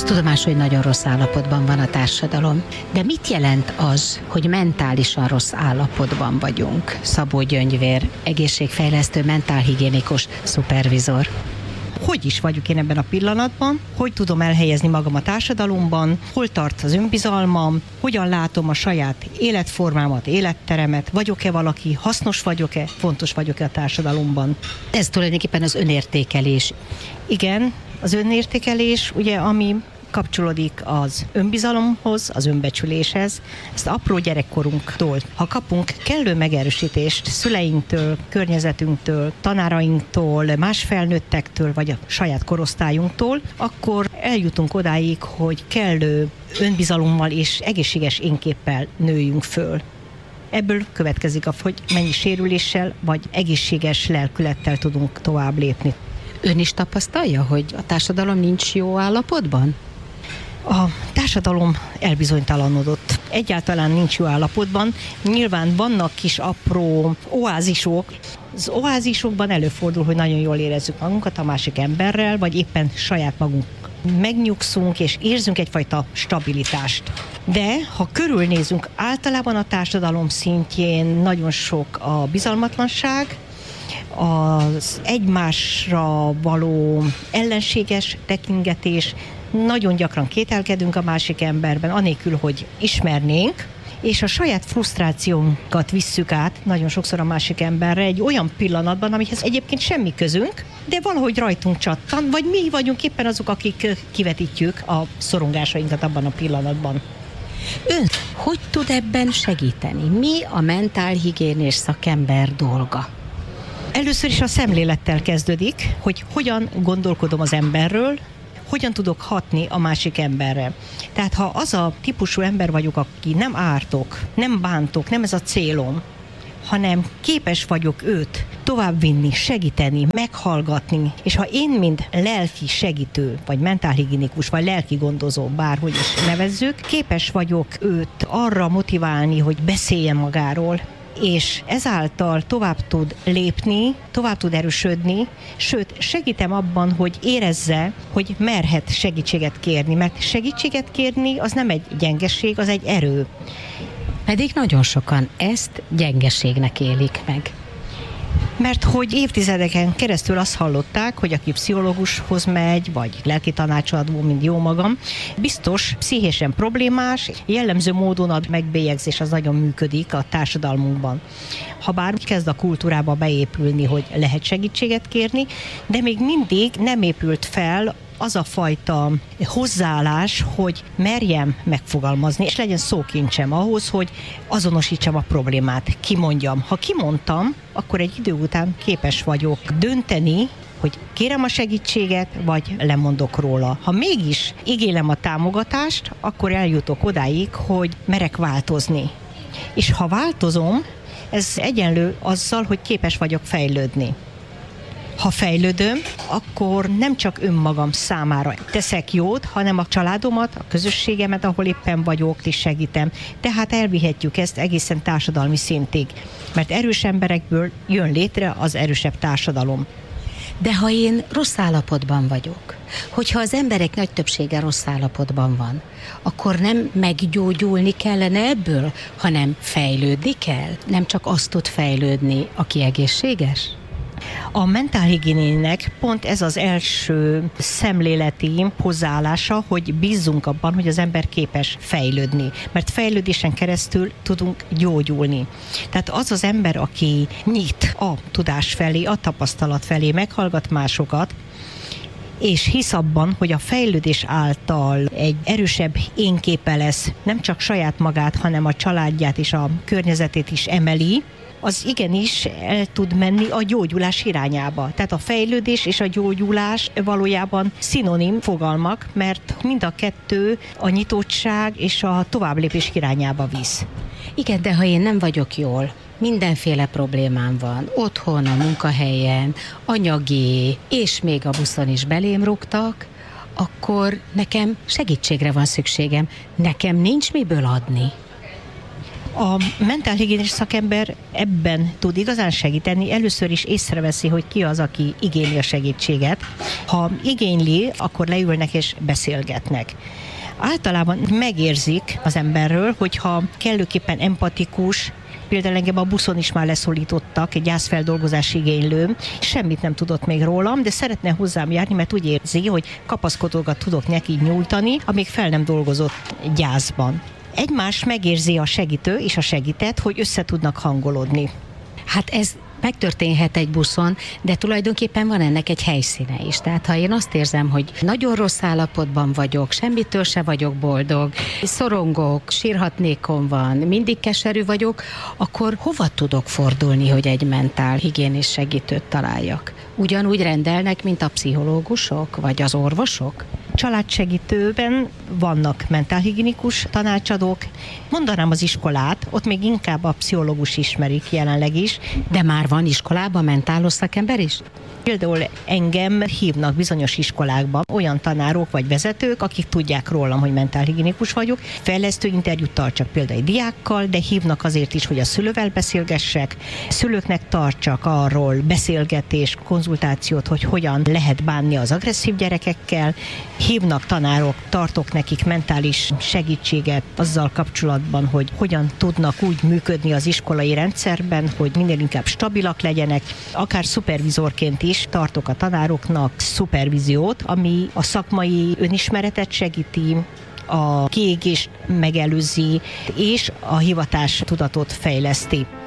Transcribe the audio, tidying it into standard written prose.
Köztudomás, hogy nagyon rossz állapotban van a társadalom. De mit jelent az, hogy mentálisan rossz állapotban vagyunk? Szabó Gyöngyvér, egészségfejlesztő, mentálhigiénikus szupervizor. Hogy is vagyok én ebben a pillanatban, hogy tudom elhelyezni magam a társadalomban, hol tart az önbizalmam, hogyan látom a saját életformámat, életteremet, vagyok-e valaki, hasznos vagyok-e, fontos vagyok-e a társadalomban. Ez tulajdonképpen az önértékelés. Igen, az önértékelés, ugye, ami kapcsolódik az önbizalomhoz, az önbecsüléshez. Ezt apró gyerekkorunktól, ha kapunk kellő megerősítést szüleinktől, környezetünktől, tanárainktól, más felnőttektől, vagy a saját korosztályunktól, akkor eljutunk odáig, hogy kellő önbizalommal és egészséges énképpel nőjünk föl. Ebből következik, hogy mennyi sérüléssel, vagy egészséges lelkülettel tudunk tovább lépni. Ön is tapasztalja, hogy a társadalom nincs jó állapotban? A társadalom elbizonytalanodott. Egyáltalán nincs jó állapotban. Nyilván vannak kis apró oázisok. Az oázisokban előfordul, hogy nagyon jól érezzük magunkat a másik emberrel, vagy éppen saját magunk. Megnyugszunk és érzünk egyfajta stabilitást. De ha körülnézünk, általában a társadalom szintjén nagyon sok a bizalmatlanság, az egymásra való ellenséges tekingetés, nagyon gyakran kételkedünk a másik emberben, anélkül, hogy ismernénk, és a saját frusztrációnkat visszük át nagyon sokszor a másik emberre egy olyan pillanatban, amihez egyébként semmi közünk, de valahogy rajtunk csattan, vagy mi vagyunk éppen azok, akik kivetítjük a szorongásainkat abban a pillanatban. Ön hogy tud ebben segíteni? Mi a mentálhigiénés szakember dolga? Először is a szemlélettel kezdődik, hogy hogyan gondolkodom az emberről, hogyan tudok hatni a másik emberre. Tehát ha az a típusú ember vagyok, aki nem ártok, nem bántok, nem ez a célom, hanem képes vagyok őt továbbvinni, segíteni, meghallgatni, és ha én, mint lelki segítő, vagy mentálhigiénikus, vagy lelki gondozó, bárhogy is nevezzük, képes vagyok őt arra motiválni, hogy beszéljen magáról, és ezáltal tovább tud lépni, tovább tud erősödni, sőt, segítem abban, hogy érezze, hogy merhet segítséget kérni, mert segítséget kérni az nem egy gyengeség, az egy erő. Pedig nagyon sokan ezt gyengeségnek élik meg. Mert hogy évtizedeken keresztül azt hallották, hogy aki pszichológushoz megy, vagy lelki tanácsadó, mint jó magam, biztos pszichésen problémás, jellemző módon a megbélyegzés az nagyon működik a társadalmunkban. Habár kezd a kultúrába beépülni, hogy lehet segítséget kérni, de még mindig nem épült fel az a fajta hozzáállás, hogy merjem megfogalmazni, és legyen szókincsem ahhoz, hogy azonosítsam a problémát, kimondjam. Ha kimondtam, akkor egy idő után képes vagyok dönteni, hogy kérem a segítséget, vagy lemondok róla. Ha mégis igénylem a támogatást, akkor eljutok odáig, hogy merek változni. És ha változom, ez egyenlő azzal, hogy képes vagyok fejlődni. Ha fejlődöm, akkor nem csak önmagam számára teszek jót, hanem a családomat, a közösségemet, ahol éppen vagyok, is segítem. Tehát elvihetjük ezt egészen társadalmi szintig, mert erős emberekből jön létre az erősebb társadalom. De ha én rossz állapotban vagyok, hogyha az emberek nagy többsége rossz állapotban van, akkor nem meggyógyulni kellene ebből, hanem fejlődni kell? Nem csak azt tud fejlődni, aki egészséges? A mentálhigiénének pont ez az első szemléleti hozzáállása, hogy bízzunk abban, hogy az ember képes fejlődni, mert fejlődésen keresztül tudunk gyógyulni. Tehát az az ember, aki nyit a tudás felé, a tapasztalat felé, meghallgat másokat, és hisz abban, hogy a fejlődés által egy erősebb énképe lesz, nem csak saját magát, hanem a családját és a környezetét is emeli, az igenis el tud menni a gyógyulás irányába. Tehát a fejlődés és a gyógyulás valójában szinonim fogalmak, mert mind a kettő a nyitottság és a továbblépés irányába visz. Igen, de ha én nem vagyok jól, mindenféle problémám van, otthon, a munkahelyen, anyagi, és még a buszon is belém rúgtak, akkor nekem segítségre van szükségem. Nekem nincs miből adni. A mentálhigiénés szakember ebben tud igazán segíteni. Először is észreveszi, hogy ki az, aki igényli a segítséget. Ha igényli, akkor leülnek és beszélgetnek. Általában megérzik az emberről, hogyha kellőképpen empatikus, például engem a buszon is már leszólítottak, egy gyászfeldolgozás igénylő, semmit nem tudott még rólam, de szeretne hozzám járni, mert úgy érzi, hogy kapaszkodókat tudok neki nyújtani, amíg fel nem dolgozott gyászban. Egymás megérzi a segítő és a segített, hogy össze tudnak hangolódni. Hát ez megtörténhet egy buszon, de tulajdonképpen van ennek egy helyszíne is. Tehát ha én azt érzem, hogy nagyon rossz állapotban vagyok, semmitől se vagyok boldog, szorongok, sírhatnékom van, mindig keserű vagyok, akkor hova tudok fordulni, hogy egy mentálhigiénés segítőt találjak? Ugyanúgy rendelnek, mint a pszichológusok, vagy az orvosok? Családsegítőben vannak mentálhigiénikus tanácsadók. Mondanám az iskolát, ott még inkább a pszichológus ismerik jelenleg is. De már van iskolában mentálos szakember is? Például engem hívnak bizonyos iskolákban olyan tanárok vagy vezetők, akik tudják rólam, hogy mentálhigiénikus vagyok. Fejlesztő interjút tartsak például egy diákkal, de hívnak azért is, hogy a szülővel beszélgessek. Szülőknek tartsak arról beszélgetés, konzultációt, hogy hogyan lehet bánni az agresszív gyerekekkel. Hívnak tanárok, tartok nekik mentális segítséget azzal kapcsolatban, hogy hogyan tudnak úgy működni az iskolai rendszerben, hogy minél inkább stabilak legyenek. Akár szupervizorként is tartok a tanároknak szupervíziót, ami a szakmai önismeretet segíti, a kiégést megelőzi, és a hivatás tudatot fejleszti.